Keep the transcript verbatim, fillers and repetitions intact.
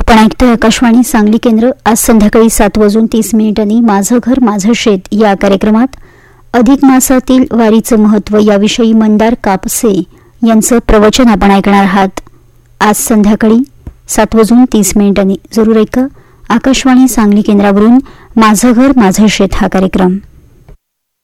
आपण ऐकतोय आकाशवाणी सांगली केंद्र. आज संध्याकाळी सात वाजून तीस मिनिटांनी माझं घर माझं शेत या कार्यक्रमात अधिक मासातील वारीचं महत्त्व याविषयी मंदार कापसे यांचं प्रवचन आपण ऐकणार आहात. आज संध्याकाळी सात वाजून तीस मिनिटांनी जरूर ऐका आकाशवाणी सांगली केंद्रावरून माझं घर माझं शेत हा कार्यक्रम.